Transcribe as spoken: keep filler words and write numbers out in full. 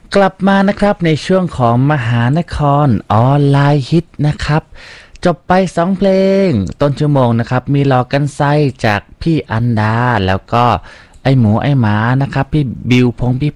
กลับมานะครับในช่วงของมหานครออนไลน์ฮิตนะครับจบไปสองเพลงต้นชั่วโมงนะครับมีหลอกกันไส้จากพี่อันดาแล้วก็ไอหมูไอหมานะครับพี่บิวพงษ์พี่